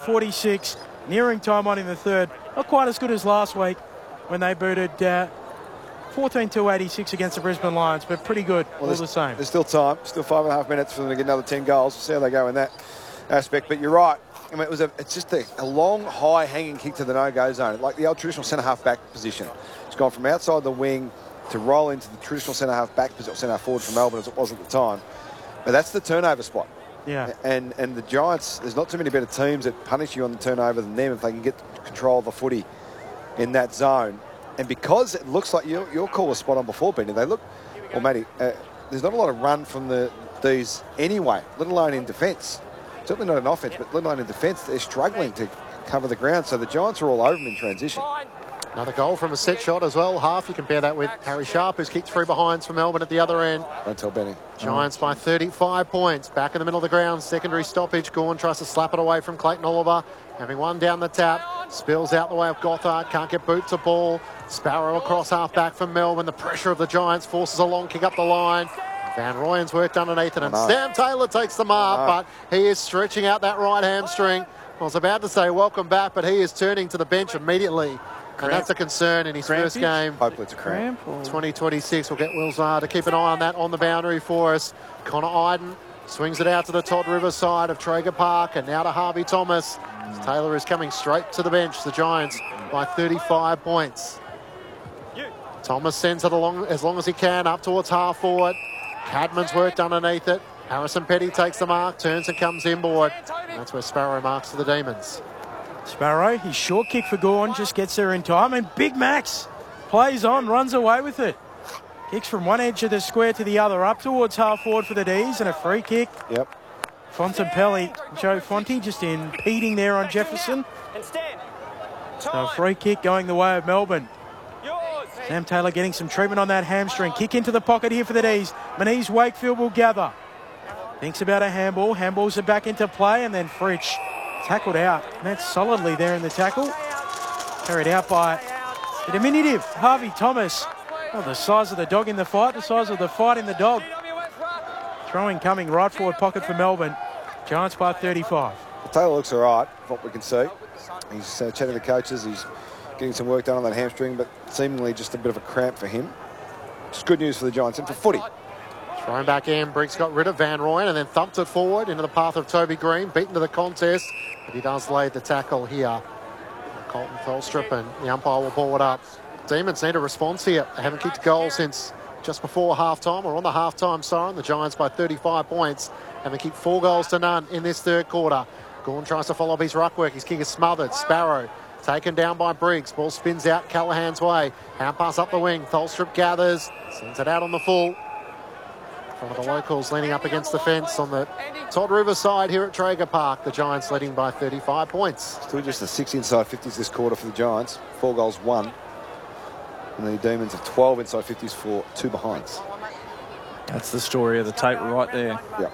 45-46, nearing time on in the third. Not quite as good as last week when they booted 14-86 against the Brisbane Lions, but pretty good all the same. There's still time, still 5.5 minutes for them to get another 10 goals. We'll see how they go in that aspect. But you're right. I mean, it's just a long, high hanging kick to the no-go zone, like the old traditional centre-half back position. It's gone from outside the wing to roll into the traditional centre-half back position, centre-half forward for Melbourne as it was at the time. But that's the turnover spot. Yeah. And the Giants, there's not too many better teams that punish you on the turnover than them if they can get control of the footy in that zone. And because it looks like your call was spot on before, Benny, they look, well, Matty, there's not a lot of run from these anyway, let alone in defence. Certainly not in offence, but let alone in defence. They're struggling to cover the ground, so the Giants are all over them in transition. Another goal from a set shot as well. Half, you compare that with Harry Sharp, who's kicked 3 behinds for Melbourne at the other end. Don't tell Benny. Giants by 35 points. Back in the middle of the ground. Secondary stoppage. Gawn tries to slap it away from Clayton Oliver. Having one down the tap. Spills out the way of Gothard. Can't get boot to ball. Sparrow across half back for Melbourne. The pressure of the Giants forces a long kick up the line. Van Rooyen's worked underneath it. And Sam Taylor takes the mark, but he is stretching out that right hamstring. I was about to say welcome back, but he is turning to the bench immediately. And that's a concern in his first game. Hopefully it's a cramp. 2026. We'll get Will Zahar to keep an eye on that on the boundary for us. Connor Iden swings it out to the Todd Rivers side of Traeger Park and now to Harvey Thomas. Taylor is coming straight to the bench. The Giants by 35 points. Thomas sends it along as long as he can up towards half forward. Cadman's worked underneath it. Harrison Petty takes the mark, turns and comes inboard. And that's where Sparrow marks for the Demons. Sparrow, his short kick for Gawn, just gets there in time. And Big Max plays on, runs away with it. Kicks from one edge of the square to the other, up towards half forward for the D's, and a free kick. Yep. Fontempelli, Joe Fonte just impeding there on Jefferson. So a free kick going the way of Melbourne. Sam Taylor getting some treatment on that hamstring. Kick into the pocket here for the D's. Manise Wakefield will gather. Thinks about a handball. Handballs are back into play, and then Fritsch tackled out. That's solidly there in the tackle. Carried out by the diminutive Harvey Thomas. Oh, the size of the dog in the fight, the size of the fight in the dog. Throwing coming right forward pocket for Melbourne. Giants by 35. Taylor looks all right, what we can see. He's chatting to the coaches. He's getting some work done on that hamstring, but seemingly just a bit of a cramp for him. It's good news for the Giants and for footy. Thrown back in, Briggs got rid of Van Rooyen and then thumped it forward into the path of Toby Green, beaten to the contest, but he does lay the tackle here. Colton Tholstrup, and the umpire will pull it up. Demons need a response here. They haven't kicked a goal since just before half-time, or on the half-time siren. The Giants by 35 points, having kicked 4 goals to none in this third quarter. Gawn tries to follow up his ruck work. His kick is smothered. Sparrow taken down by Briggs. Ball spins out Callahan's way. Hand pass up the wing. Tholstrup gathers, sends it out on the full. One of the locals leaning up against the fence on the Todd River side here at Traeger Park. The Giants leading by 35 points. Still just the 6 inside 50s this quarter for the Giants. 4 goals, 1. And the Demons have 12 inside 50s for 2 behinds. That's the story of the tape right there. Yep.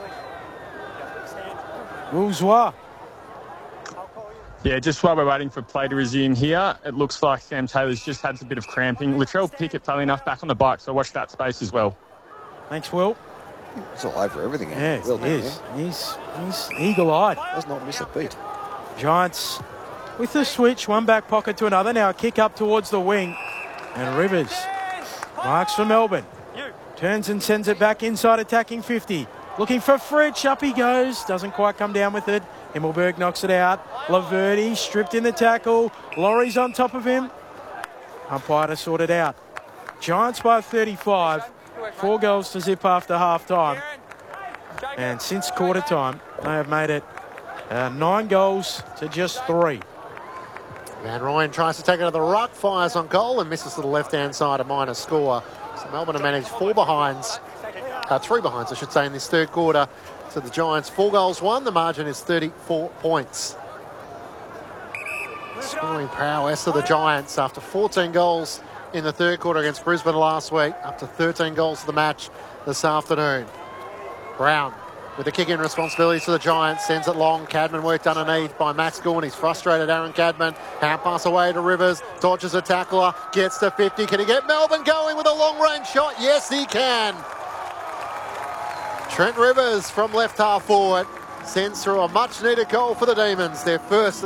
Bourgeois. Yeah, just while we're waiting for play to resume here, it looks like Sam Taylor's just had a bit of cramping. Latrell Pickett, funnily enough, back on the bike, so watch that space as well. Thanks, Will. It's all over everything. Yeah, Will he is. He's eagle-eyed. Does not miss a beat. Giants with the switch, one back pocket to another. Now a kick up towards the wing. And Rivers marks for Melbourne. Turns and sends it back inside, attacking 50. Looking for Fritsch. Up he goes. Doesn't quite come down with it. Himmelberg knocks it out. Laverty stripped in the tackle. Laurie's on top of him. Umpire to sort it out. Giants by 35. 4 goals to zip after half-time. And since quarter time, they have made it 9 goals to just 3. Van Rooyen tries to take it to the ruck, fires on goal and misses to the left-hand side, a minor score. So Melbourne have managed 3 behinds, I should say, in this third quarter. So the Giants 4 goals, 1. The margin is 34 points. Scoring prowess of the Giants after 14 goals in the third quarter against Brisbane last week, up to 13 goals for the match this afternoon. Brown with the kick-in responsibilities for the Giants, sends it long. Cadman worked underneath by Max Gawn. He's frustrated, Aaron Cadman. Hand pass away to Rivers, dodges a tackler, gets to 50. Can he get Melbourne going with a long-range shot? Yes, he can. Trent Rivers from left half forward sends through a much-needed goal for the Demons, their first